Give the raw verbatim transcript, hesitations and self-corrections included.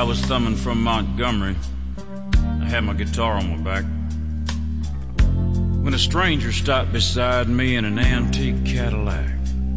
I was thumbing from Montgomery. I had my guitar on my back when a stranger stopped beside me in an antique Cadillac.